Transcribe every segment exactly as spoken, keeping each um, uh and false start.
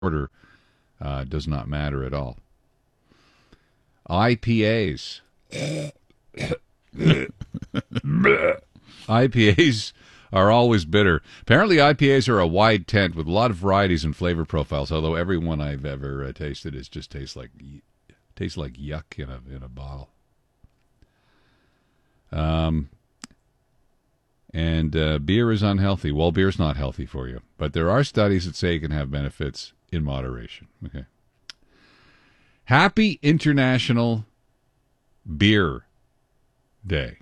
order uh, does not matter at all. I P As. I P As are always bitter. Apparently, I P As are a wide tent with a lot of varieties and flavor profiles. Although every one I've ever uh, tasted is just tastes like tastes like yuck in a in a bottle. Um, and uh, beer is unhealthy. Well, beer's not healthy for you, but there are studies that say it can have benefits in moderation. Okay. Happy International Beer Day.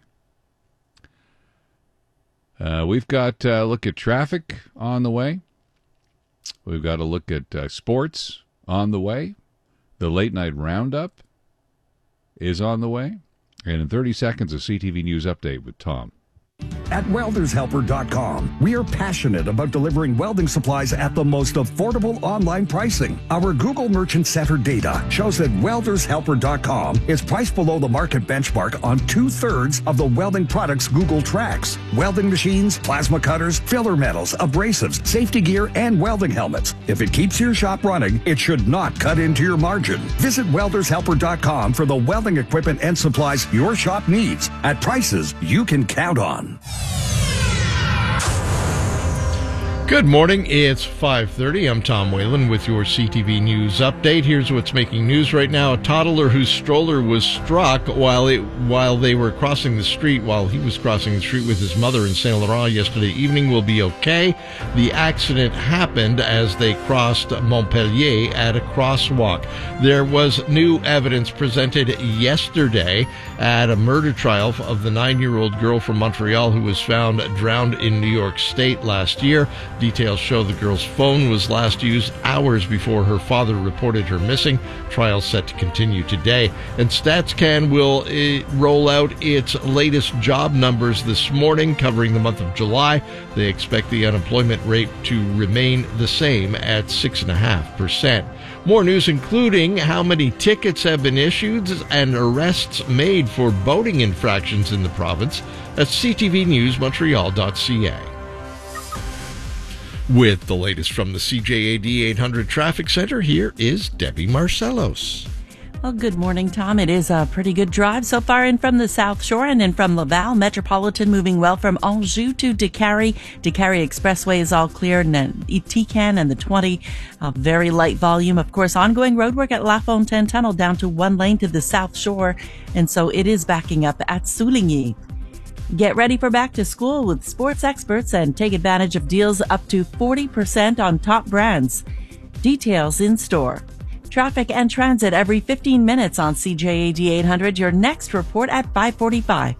Uh, we've got a uh, look at traffic on the way. We've got a look at uh, sports on the way. The late night roundup is on the way. And in thirty seconds, a C T V News update with Tom. At Welders Helper dot com, we are passionate about delivering welding supplies at the most affordable online pricing. Our Google Merchant Center data shows that Welders Helper dot com is priced below the market benchmark on two-thirds of the welding products Google tracks. Welding machines, plasma cutters, filler metals, abrasives, safety gear, and welding helmets. If it keeps your shop running, it should not cut into your margin. Visit Welders Helper dot com for the welding equipment and supplies your shop needs at prices you can count on. Good morning, it's five thirty. I'm Tom Whalen with your C T V News update. Here's what's making news right now. A toddler whose stroller was struck while it while they were crossing the street, while he was crossing the street with his mother in Saint Laurent yesterday evening will be okay. The accident happened as they crossed Montpellier at a crosswalk. There was new evidence presented yesterday at a murder trial of the nine-year-old girl from Montreal who was found drowned in New York State last year. Details show the girl's phone was last used hours before her father reported her missing. Trial set to continue today. And StatsCan will uh, roll out its latest job numbers this morning, covering the month of July. They expect the unemployment rate to remain the same at six point five percent. More news, including how many tickets have been issued and arrests made for boating infractions in the province at c t v news montreal dot c a. With the latest from the C J A D eight hundred Traffic Center, here is Debbie Marcellos. Well, good morning, Tom. It is a pretty good drive so far in from the South Shore and in from Laval. Metropolitan moving well from Anjou to Décarie. Décarie Expressway is all clear, and then T C A N and the twenty, a very light volume. Of course, ongoing roadwork at La Fontaine Tunnel down to one lane to the South Shore, and so it is backing up at Souligny. Get ready for back to school with sports experts and take advantage of deals up to forty percent on top brands. Details in store. Traffic and transit every fifteen minutes on C J A D eight hundred. Your next report at five forty-five.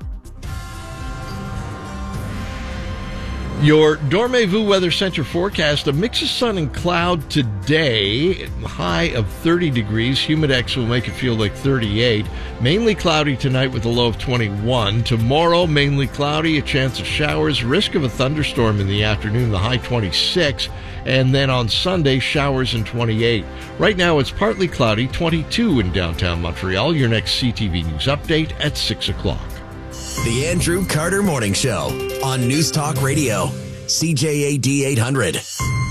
Your Dormez-vous Weather Center forecast: a mix of sun and cloud today, high of thirty degrees. Humidex will make it feel like thirty-eight. Mainly cloudy tonight with a low of twenty-one. Tomorrow, mainly cloudy, a chance of showers, risk of a thunderstorm in the afternoon, the high twenty-six. And then on Sunday, showers and twenty-eight. Right now, it's partly cloudy, twenty-two in downtown Montreal. Your next C T V News update at six o'clock. The Andrew Carter Morning Show on News Talk Radio, C J A D eight hundred.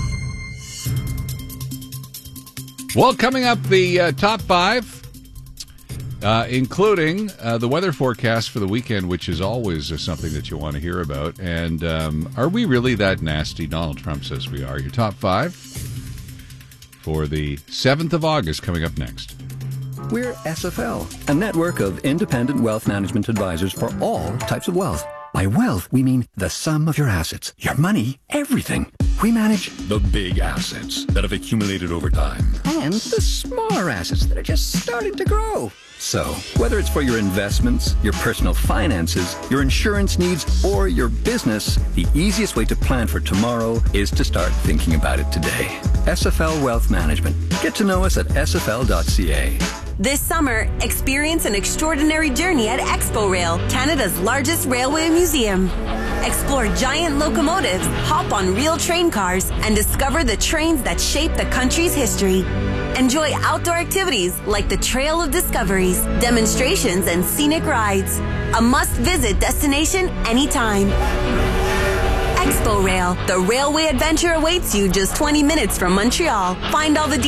Well, coming up, the uh, top five, uh, including uh, the weather forecast for the weekend, which is always uh, something that you want to hear about. And um, are we really that nasty? Donald Trump says we are. Your top five for the seventh of August coming up next. We're S F L, a network of independent wealth management advisors for all types of wealth. By wealth, we mean the sum of your assets, your money, everything. We manage the big assets that have accumulated over time and the smaller assets that are just starting to grow. So, whether it's for your investments, your personal finances, your insurance needs, or your business, the easiest way to plan for tomorrow is to start thinking about it today. S F L Wealth Management. Get to know us at s f l dot c a. This summer, experience an extraordinary journey at Expo Rail, Canada's largest railway museum. Explore giant locomotives, hop on real train cars, and discover the trains that shape the country's history. Enjoy outdoor activities like the Trail of Discoveries, demonstrations, and scenic rides. A must-visit destination anytime. Expo Rail. The railway adventure awaits you just twenty minutes from Montreal. Find all the